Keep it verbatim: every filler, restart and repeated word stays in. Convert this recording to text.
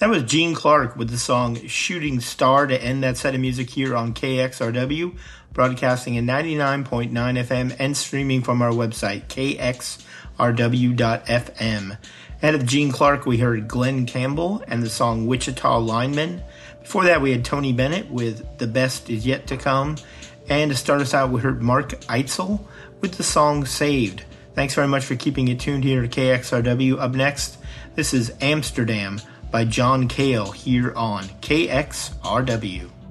That was Gene Clark with the song Shooting Star to end that set of music here on K X R W, broadcasting at ninety-nine point nine F M and streaming from our website, K X R W dot F M. Ahead of Gene Clark, we heard Glenn Campbell and the song Wichita Lineman. Before that, we had Tony Bennett with The Best Is Yet to Come. And to start us out, we heard Mark Eitzel with the song Saved. Thanks very much for keeping it tuned here to K X R W. Up next, this is Amsterdam by John Cale here on K X R W.